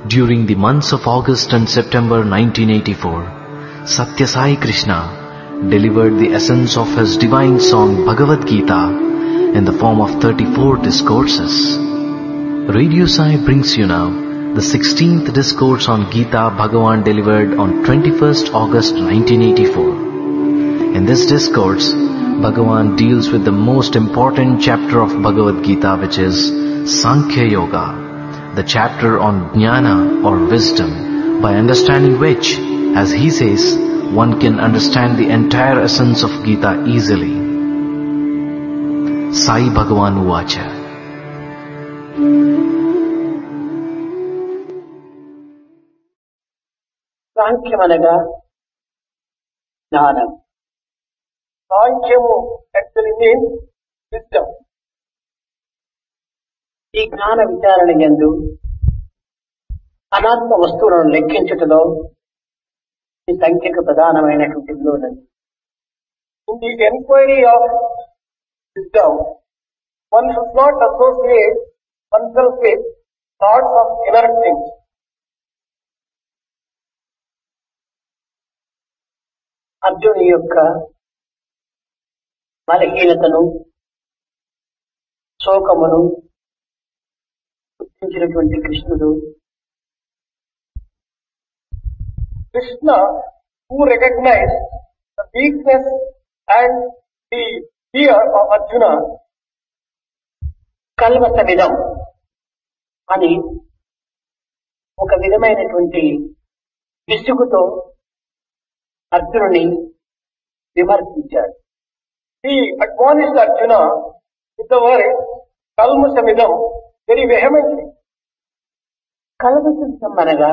During the months of August and September 1984, Satya Sai Krishna delivered the essence of his divine song Bhagavad Gita in the form of 34 discourses. Radio Sai brings you now the 16th discourse on Gita Bhagavan delivered on 21st August 1984. In this discourse, Bhagavan deals with the most important chapter of Bhagavad Gita, which is Sankhya Yoga, the chapter on Jnana or wisdom, by understanding which, as he says, one can understand the entire essence of Gita easily. Sai Bhagavan Uvacha. సాంఖ్యమనగా జ్ఞానం. సాంఖ్యము actually means wisdom. ఈ జ్ఞాన విచారణ యందు అనాత్మ వస్తువులను లెక్కించుటలో ఈ సంఖ్యకు ప్రధానమైనటువంటి విలువ ఉన్నది. In the enquiry of wisdom, one should not associate oneself with thoughts of inert things. అర్జునుని యొక్క బలహీనతను, శోకమును గుర్తించినటువంటి కృష్ణుడు, Krishna, who recognized the weakness and the fear of Arjuna, కల్వసమిదం అని ఒక విధమైనటువంటి విసుగుతో అర్జునుని విమర్శించాడు. He admonished Arjuna with the word kalmusamidam very vehemently. కల్వసమిదం అనగా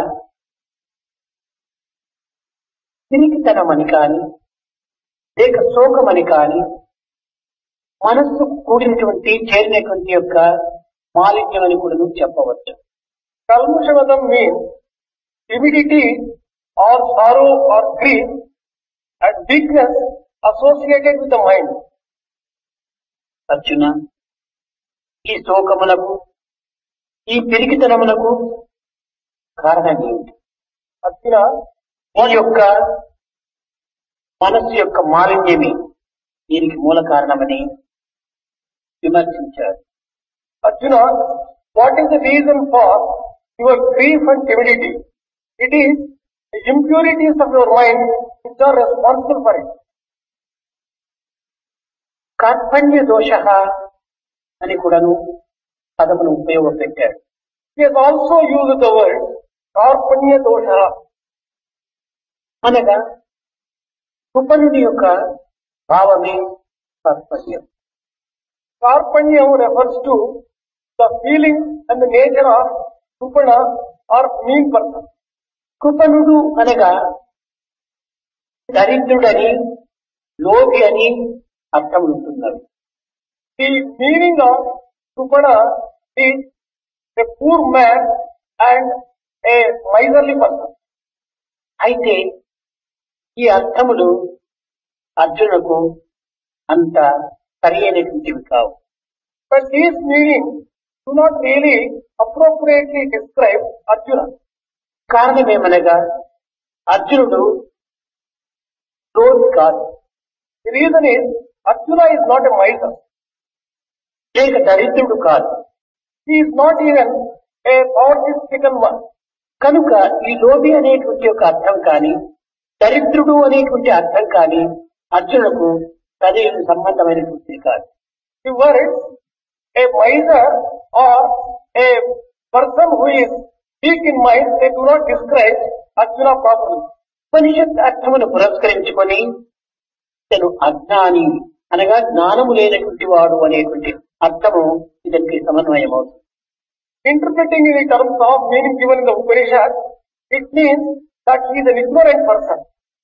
తిరిగితనమని కాని లేక శోకమని కాని మనస్సు కూడినటువంటి చేరినటువంటి యొక్క మాలిన్యమని కూడా చెప్పవచ్చు. కల్ముషమదం means timidity or sorrow or grief and weakness associated with the mind. Arjuna, ఈ శోకమునకు ఈ పిరికితనమునకు కారణం ఏమిటి? అర్జున, ఈ యొక్క మనస్సు యొక్క మాలిన్యమే దీనికి మూల కారణమని విమర్శించారు. Arjuna, what is the reason for your grief and timidity? It is the impurities of your mind which are responsible for it. కార్పణ్య దోష అని కూడాను పదమును ఉపయోగపెట్టాడు. He has also used the word కార్పణ్య దోష అనగా కృపణుడి యొక్క భావమే కార్పణ్యం. కార్పణ్యం refers to the feelings and the nature of కృపణ or mean person. కృపణుడు అనగా దరిద్రుడని, లోభి అని అర్థం ఉంటున్నది. The meaning of కృపణ is a poor man and a miserly person. అయితే ఈ అర్థములు అర్జునుకు అంత సరైనటువంటివి కావు. But these meanings do not really appropriately describe Arjuna. కారణమేమనగా అర్జునుడు లోభి కాదు. The reason is Arjuna is not a miser. లేక దరిద్రుడు కాదు. He is not even a poverty-stricken one. కనుక ఈ లోభి అనేటువంటి ఒక అర్థం కానీ దరిద్రుడు అనేటువంటి అర్థం కానీ అర్జునుకు సరైన సంబంధమైనటువంటి కాదు. The words a miser or a person who is weak in mind, they do not describe Arjuna properly. ఉపనిషత్ అర్థమును పురస్కరించుకొని తను అజ్ఞాని అనగా జ్ఞానము లేనటువంటి వాడు అనేటువంటి అర్థము ఇదరికి సమన్వయం అవుతుంది. Interpreting in the terms of meaning given in the Upanishad, it means that he is an ignorant person.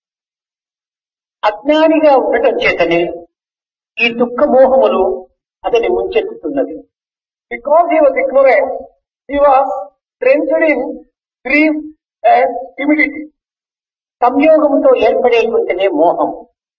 అజ్ఞానిగా ఉండటం చేతనే ఈ దుఃఖ మోహములు అతని ముంచెత్తుతున్నది. Because he was ignorant, he was drenched in grief and timidity. సంయోగముతో ఏర్పడేటువంటిదే మోహం.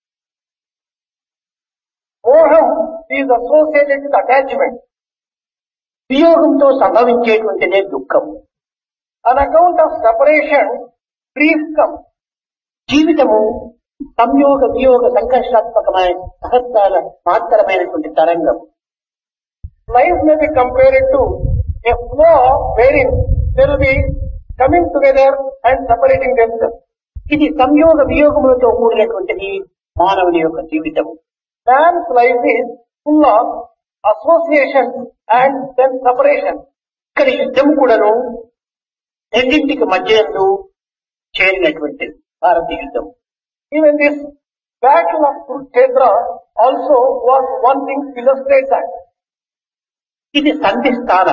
మోహం is associated with attachment. వియోగంతో సంభవించేటువంటిదే దుఃఖం. On account of separation, grief comes. జీవితము సంయోగ వియోగ సంఘర్షాత్మకమైన సహస్రాల మాత్రమైనటువంటి తరంగం. Life may be compared to a flow wherein there will be coming together and separating themselves. ఇది సంయోగ వియోగములతో కూడినటువంటిది మానవుని యొక్క జీవితము. Man's life is full of association and then separation. ఇక్కడ యుద్ధం కూడాను రెండింటికి మధ్యందు చేరినటువంటిది భారతీయ యుద్ధం. Even this battle of Kurukshetra also was one thing to illustrate that. ఇది సంధి స్థానం.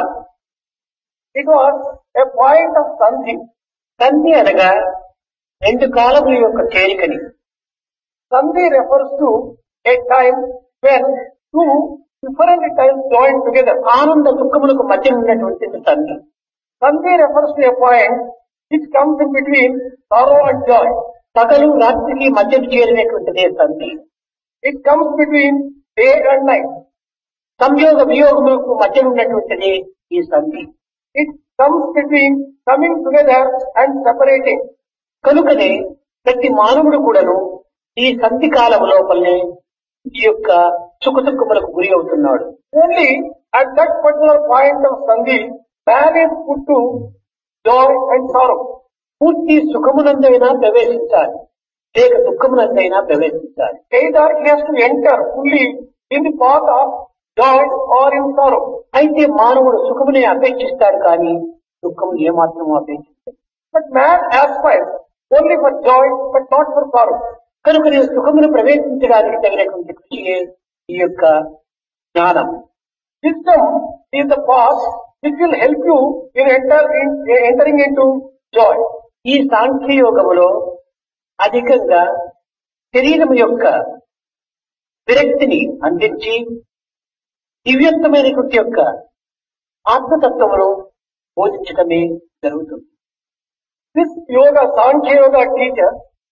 It was a point of sandhi. సంధి అనగా రెండు కాలముల యొక్క చేరికని. Sandhi refers to a time when two different times join together. ఆనంద దుఃఖములకు మధ్య ఉన్నటువంటిది సంధి. Sandhi refers to a point which comes in between sorrow and joy. పగలు రాత్రికి మధ్య చేరినటువంటిదే సంధి. It comes between day and night. సంయోగ వియోగములకు మధ్య ఉన్నటువంటిది ఈ సంధి. It comes between coming together and separating. కనుకనే ప్రతి మానవుడు కూడాను ఈ సంధి కాలం లోపలనే ఈ యొక్క సుఖదుఖములకు గురి అవుతున్నాడు. Only at that particular point of sandhi, man is put to joy and sorrow. పూర్తి సుఖమునందైనా ప్రవేశించాలి, లేక దుఃఖమునందైనా ప్రవేశించాలి. Either he has to enter fully in the path of joy or in sorrow. అయితే మానవుడు సుఖమునే అపేక్షిస్తాడు కానీ దుఃఖమును ఏమాత్రము అపేక్షిస్తాడు. But man aspires only for joy but not for sorrow. కనుక నేను సుఖమును ప్రవేశించడానికి తగినటువంటి కృషియే ఈ యొక్క జ్ఞానం. Wisdom is the path which will help you in entering into joy. ఈ సాంఖ్యయోగములో అధికంగా శరీరం యొక్క విరక్తిని అందించి దివ్యత్వమైనటువంటి యొక్క ఆత్మతత్వమును బోధించడమే జరుగుతుంది. This yoga, Sankhya Yoga teaches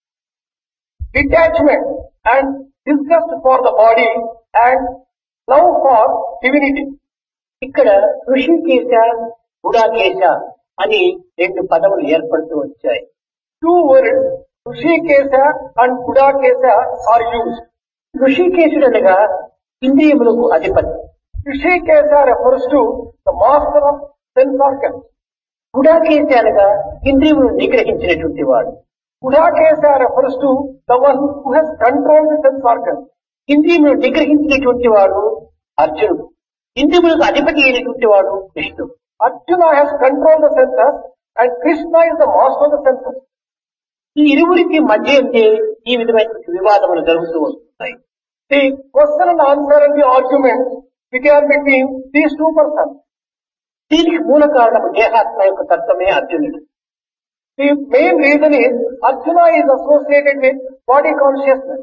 detachment and disgust for the body and love for divinity. ఇక్కడ ఋషికేశ గుడాకేశ అని రెండు పదములు ఏర్పడుతూ వచ్చాయి. Two words, Rishikesha and Gudakesha, are used. ఋషికేశుడు అనగా ఇంద్రియములకు అధిపతి. Rishikesha refers to the master of sense organs. గుడాకేశ అనగా ఇంద్రియములను నిగ్రహించినటువంటి వాడు. Gudakesha refers to the one who has controlled the sense organs. ఇంద్రియములను నిగ్రహించినటువంటి వాడు అర్జునుడు. ఇంద్రియములకు అధిపతి అయినటువంటి వాడు కృష్ణుడు. Arjuna has controlled the senses and Krishna is the master of the senses. ఈ ఇరువురికి మధ్య ఈ విధమైనటువంటి వివాదములు జరుగుతూ వస్తున్నాయి. The question and answer and the argument began between these two persons. దీనికి మూల కారణము దేహాత్మ యొక్క తత్వమే అర్జునుడు. The main reason is Arjuna is associated with body consciousness.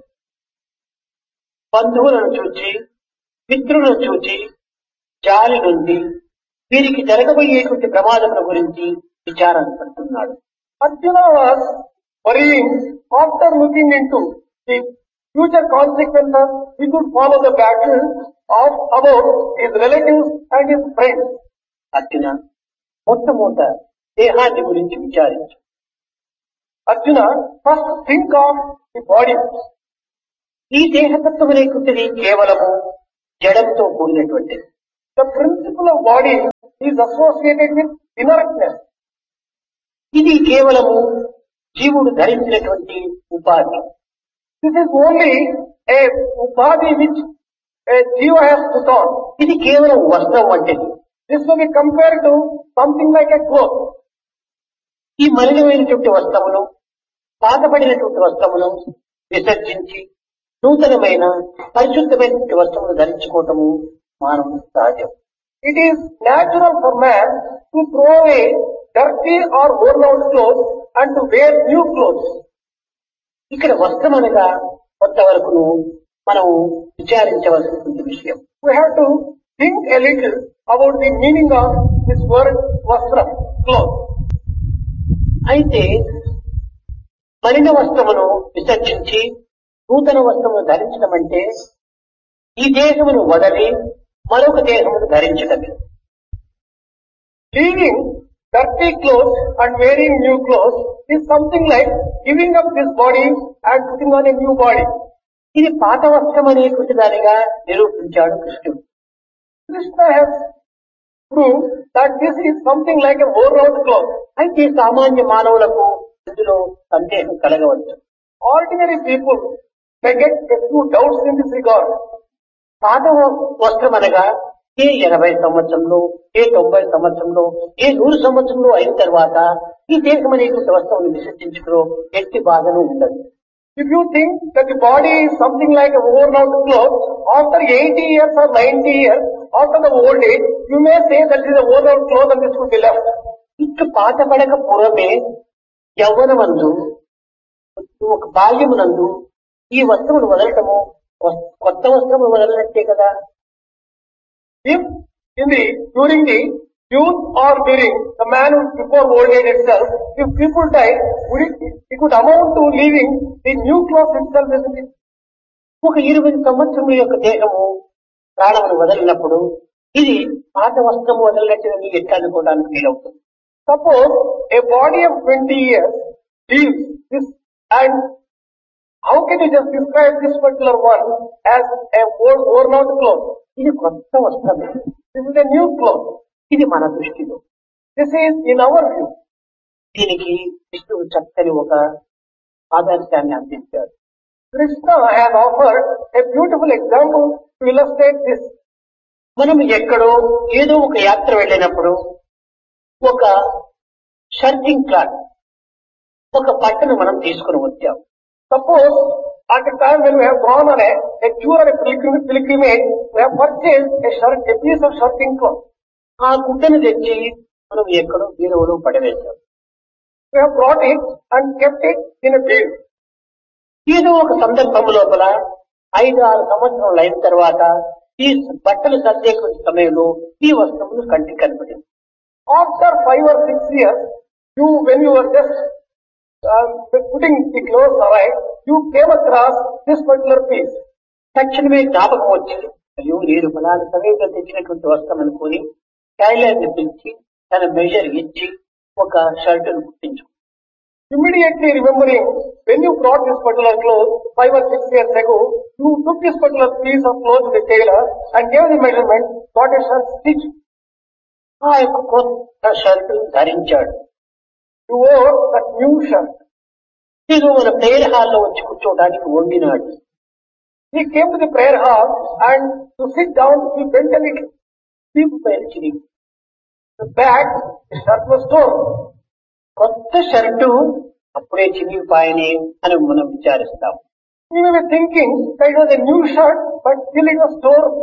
బంధువులను చూచి, మిత్రులను చూచి, జాలి నుండి వీరికి జరగబోయేటువంటి ప్రమాదముల గురించి విచారణ పడుతున్నాడు. Arjuna was worrying after looking into the future consequences he could follow the battle about his relatives and his friends. Arjuna, మొట్టమొదట దేహాన్ని గురించి విచారించు. Arjuna, first think of the body. ఈ దేహతత్వం అనేటువంటిది కేవలము జడంతో కూడినటువంటిది. The principle of body is associated with inertness. ఇది కేవలము జీవుడు ధరించినటువంటి ఉపాధి. This is only a upadhi which a jiva has put on. ఇది కేవలం వస్త్రం వంటిది. This will be compared to something like a cloth. ఈ మలినమైనటువంటి వస్త్రమును, పాతబడినటువంటి వస్త్రమును విసర్జించి నూతనమైన పరిశుద్ధమైనటువంటి వస్త్రమును ధరించుకోవటము మానవుని సహజం. It is natural for man to throw away dirty or worn out clothes and to wear new clothes. ఇక్కడ వస్త్రం అనగా కొంతవరకును మనం విచారించవలసినటువంటి విషయం. We have to think a little about the meaning of this word vastra, cloth. అయితే మలిన వస్త్రమును విసర్జించి నూతన వస్త్రమును ధరించడం అంటే ఈ దేహమును వదలి మరొక దేహమును ధరించటమే. Leaving Dirty clothes and wearing new clothes is something like giving up this body and putting on a new body. ఇది పాత వస్త్రం అనేటువంటి దానిగా నిరూపించాడు కృష్ణుడు. Krishna has proved that this is something like a worn-out cloth. అయితే సామాన్య మానవులకు ఇందులో సందేహం కలగవచ్చు. Ordinary people may get a few doubts in this regard. పాత వస్త్రం అనగా ఏ 80 సంవత్సరంలో, ఏ 90 సంవత్సరంలో, ఏ 100 సంవత్సరంలో అయిన తర్వాత ఈ దేశం అనేటువంటి వస్త్రం విసర్జించుకులో ఎట్టి బాధను ఉండదు. If you think that the body is something like a worn-out cloth, after 80 years or 90 years, after the old age, you may say that it is a worn-out cloth and this should be left. ఇట్లు పాత పడక పూర్వమే యవ్వనమందు ఒక బాల్యమునందు ఈ వస్త్రమును వదలటము కొత్త వస్త్రమును వదలనట్టే కదా. If during the youth or during the man before old age itself, if people die, it would amount to leaving the new cloth itself, isn't it? ఒక 20 సంవత్సరముల యొక్క దేహము ప్రాణమును వదిలినప్పుడు ఇది పాత వస్త్రము వదలనట్టుగా ఎట్లా అనుకోవడానికి వీలవుతుంది. Suppose a body of 20 years leaves this, and how can you just describe this particular one as a worn-out cloth? ఇది కొత్త వస్త్రమే. This is a new cloth. ఇది మన దృష్టిలో. This is in our view. దీనికి విష్ణువు చక్కని ఒక ఆదర్శాన్ని అందించాడు. Krishna has offered a beautiful example to illustrate this. మనం ఎక్కడో ఏదో ఒక యాత్ర వెళ్ళినప్పుడు ఒక షర్టింగ్ క్లాత్, ఒక బట్టను మనం తీసుకుని వచ్చాం. Suppose at a time when we have gone on a tour or a pilgrimage, we have purchased a piece of shirting cloth. ఆ గుడ్డను తెచ్చి మనం ఎక్కడో బీరువాలో పడవేశాం. We have brought it and kept it in a bin. ఏదో ఒక సందర్భం లోపల 5-6 సంవత్సరాలు అయిన తర్వాత ఈ బట్టలు సర్దే సమయంలో ఈ వస్త్రములు కంటికి కనపడింది. After 5 or 6 years, when you were just putting the clothes away, you came across this particular piece. తక్షణమే జ్ఞాపకం వచ్చి అయ్యో నేను ఫలానా సమయంలో తెచ్చినటువంటి వస్త్రం అనుకుని టైలర్ని పిలిచి తన మెజర్ ఇచ్చి ఒక షర్టును కుట్టించు. Immediately remembering, when you brought this particular cloth 5 or 6 years ago, you took this particular piece of cloth to the tailor and gave the measurement, got a shirt stitched. ఆ యొక్క కొత్త షర్టు ధరించాడు. You wore that new shirt. ఇది మన prayer హాల్లో వచ్చి కూర్చోవడానికి వంగినాడు. He came to the prayer hall and to sit down, he bent a little. వీపు పైన చిరిగి The back, the shirt was torn. కొత్త షర్టు అప్పుడే చిరిగిపోయని అని మనం విచారిస్తాం. We may be thinking that it was a new shirt, but still it was torn.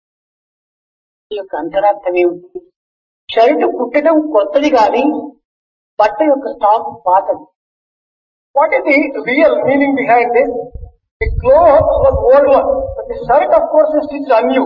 ఈ యొక్క అంతరార్థం ఏమిటి? షర్టు కుట్టడం కొత్తది కానీ బట్ట యొక్క స్టాక్ పాతది. What is the real meaning behind this? The cloth was old one, but the shirt of course is stitched anew.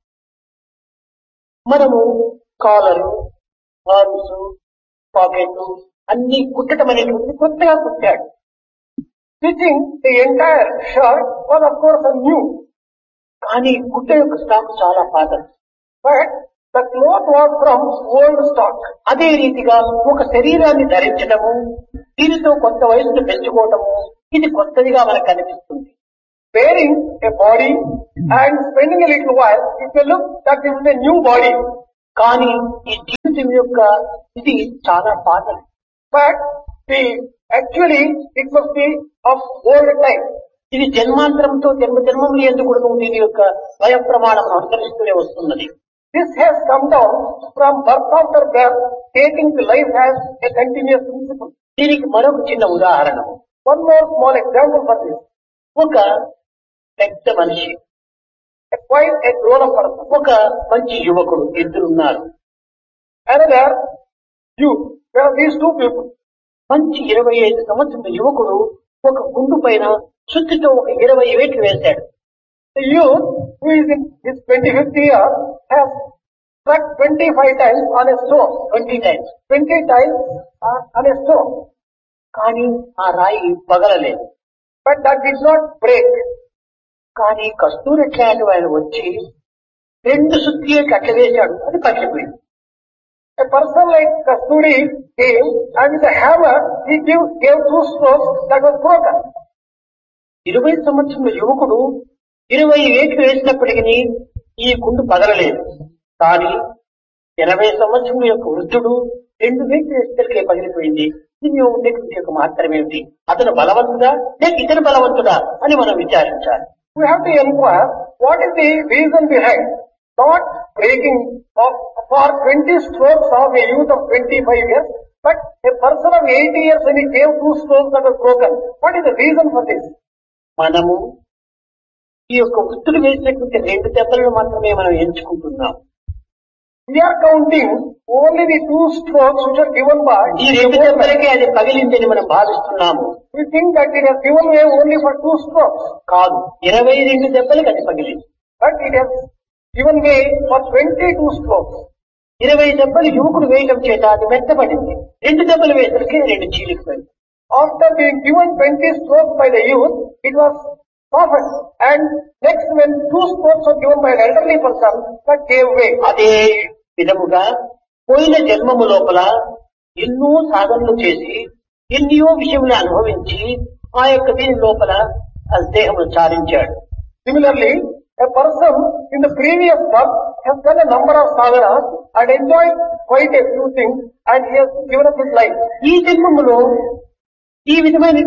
మనము కాలరు, ఆర్మ్స్, పాకెట్ అన్ని కుట్టడం అనేటువంటిది కొత్తగా కుట్టాడు. Stitching the entire shirt was of course anew. కానీ గుడ్డ యొక్క stock చాలా పాతది. But the cloth was from old stock. అదే రీతిగా ఒక శరీరాన్ని ధరించడము, దీనితో కొంత వయసును పెంచుకోవటము, ఇది కొత్తదిగా మనకు కనిపిస్తుంది. Wearing a body and spending a little while, it may look that this is a new body. కానీ ఈ జీవితం యొక్క ఇది చాలా పాతది. But actually it must be of old time. ఇది జన్మాంతరంతో జన్మములు ఎందుకు కూడా దీని యొక్క స్వయం ప్రమాణం అనుసరిస్తూనే వస్తున్నది. This has come down from birth after birth, taking the life as a continuous principle. దీనికి మరొక చిన్న ఉదాహరణ. One more small example for this. ఒక పెద్ద మనిషి, quite a grown-up person. ఒక మంచి యువకుడు, ఇద్దరున్నారు. Another youth. There are these two people. మంచి 25 సంవత్సరాల యువకుడు ఒక గుండు పైన సుత్తితో ఒక 20 వేట్లు వేశాడు. The youth who is in his 25th year has struck 25 times on a stone. 20 times. 20 times on a stone. కానీ ఆ రాయి పగలలేదు. But that did not break. కానీ కస్తూరి ఆయన వచ్చి 2 సుత్తికి అట్లా వేశాడు, అది పగిలిపోయింది. A person like Kasturi came and with a hammer he gave 2 strokes that was broken. 20 సంవత్సరాల యువకుడు 20 వేట్లు వేసినప్పటికీ ఈ గుండు పగలలేదు. కానీ 80 సంవత్సరముల యొక్క వృద్ధుడు 2 వేట్లు వేస్తే పగిలిపోయింది. దీనిలో ఉండేటువంటి యొక్క మహత్తరం ఏమిటి? అతను బలవంతుడా లేక ఇతను బలవంతుడా అని మనం విచారించాలి. We have to inquire what is the reason behind not breaking for 20 strokes of a youth of 25 years, but a person of 80 years when he gave 2 strokes that was broken. What is the reason for this? మనము ఈ యొక్క వృత్తులు వేసినటువంటి 2 దెబ్బలను మాత్రమే మనం ఎంచుకుంటున్నాం. We are counting only the 2 strokes which are given by ఈ 2 దెబ్బలకే అది పగిలిందని మనం భావిస్తున్నాము. We think that it has given way only for 2 strokes. కాదు, 22 దెబ్బలకు అది పగిలింది. But it has given way for 22 strokes. 20 దెబ్బలు యువకుడు వేయడం చేత అది మెత్తపడింది. 2 దెబ్బలు వేసరికి 2 చీలిపోయింది. After being given 20 strokes by the youth, it was softened. And next when 2 strokes were given by an elderly person, that gave way. అదే విధముగా పోయిన జన్మము లోపల ఎన్నో సాధనలు చేసి ఎన్నో విషయములు అనుభవించి ఆ యొక్క దీని లోపల దేహమును చాలించాడు. Similarly, a person in the previous birth has done a number of sadhanas and enjoyed quite a few things and he has given up his life. ఈ జన్మములో ఈ విధమైన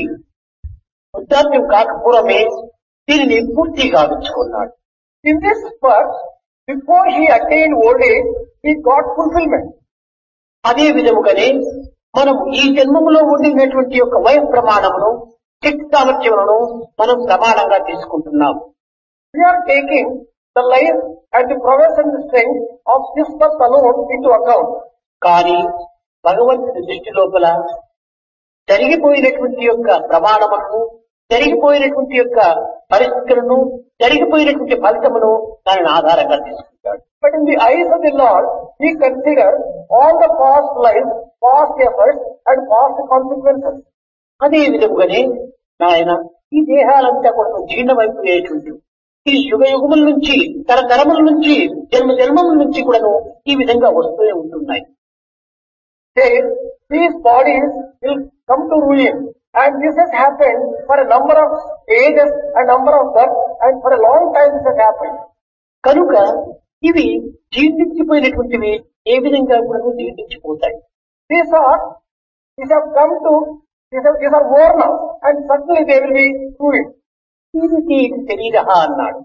వృద్ధాప్యం కాకపూర్వమే దీనిని పూర్తి గావించుకున్నాడు. In this birth, before he attained old age, he got fulfillment. అదే విధముగానే మనం ఈ జన్మములో ఉండినటువంటి యొక్క వయ ప్రమాణమును శక్తి సామర్థ్యములను మనం ప్రమాణంగా తీసుకుంటున్నాం. We are taking the life and the prowess and the strength of this birth alone into account. కానీ భగవంతుని దృష్టి లోపల జరిగిపోయినటువంటి యొక్క ప్రమాణములను, జరిగిపోయినటువంటి యొక్క పరిస్థితులను, జరిగిపోయినటువంటి ఫలితమును దానిని ఆధారంగా తీసుకుంటాడు. But in the eyes of the Lord, he considers all the past lives, past efforts and past consequences. అదే విధముగానే నాయన ఈ దేహాలంతా కూడా జీర్ణమైపోయేటువంటి ఈ యుగ యుగముల నుంచి తరతరముల నుంచి జన్మముల నుంచి కూడాను ఈ విధంగా వస్తూనే ఉంటున్నాయి. These bodies will come to ruin, and this has happened for a number of ages and number of births, and for a long time this has happened. కనుక ఇవి జీర్ణించిపోయినటువంటివి ఏ విధంగా కూడా జీర్ణించిపోతాయి. These have come to, these are worn out, and certainly they will be ruined. ఇది శరీర అన్నాడు.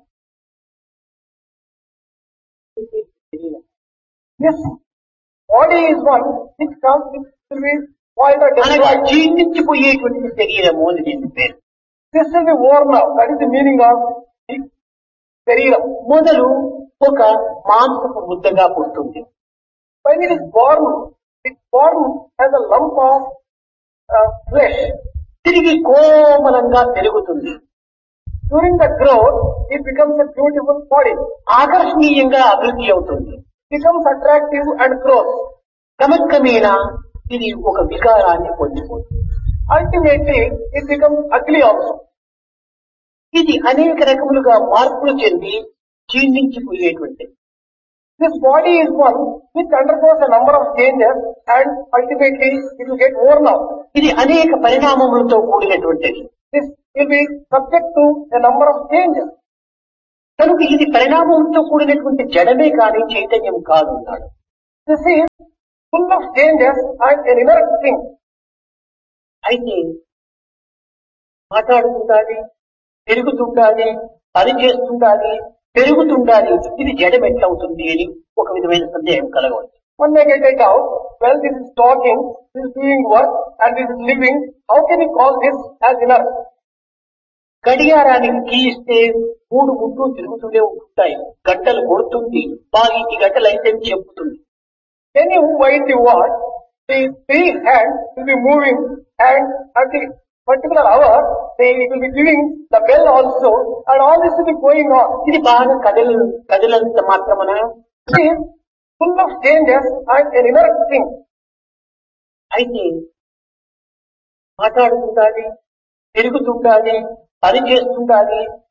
This body is one which comes, which will be spoiled or అనగా destroyed. జీర్ణించిపోయేటువంటి శరీరము అని దీని పేరు. This will be worn out. That is the meaning of the శరీరం. మొదలు ఒక మాంసపు ముద్దగా పుడుతుంది. When it is born, it's born as a lump of flesh. తిరిగి కోమలంగా పెరుగుతుంది. During the growth, it becomes a beautiful body, ఆకర్షణీయంగా అభివృద్ధి అవుతుంది. becomes attractive and grows. క్రమక్రమేణా ఇది ఒక వికారాన్ని పొందిపోతుంది. Ultimately, it becomes ugly also. ఇది అనేక రకములుగా మార్పులు చెంది క్షీణించిపోయేటువంటి. This body is one which undergoes a number of changes and ultimately it will get worn out. ఇది అనేక పరిణామములతో కూడినటువంటిది. This will be subject to a number of changes. కనుక ఇది పరిణామంతో కూడినటువంటి జడమే కానీ చైతన్యం కాదు అన్నాడు. This is full of changes and an inert thing. అయితే మాట్లాడుతుండాలి, పెరుగుతుండాలి, పని చేస్తుండాలి, పెరుగుతుండాలి, ఇది జడం ఎట్లవుతుంది అని ఒక విధమైన సందేహం కలగవచ్చు. One may get a doubt, well, this is talking, this is doing work and this is living. How can you call this as inert? గడియారానికి key ఇస్తే 3 ముట్లు తిరుగుతూనే ఉంటాయి. గంటలు కొడుతుంది, బాగా ఈ గంటలు అయితే చెప్పుతుంది. When you wind the watch, the 3 hands will be moving and at the particular hour, it will be giving the bell also and all this will be going on. ఇది బాగా కదిలంత మాత్రమన It is full of changes and an inert thing. అయితే మాట్లాడుతుండాలి, పెరుగుతుండాలి, పని చేస్తుండాలి,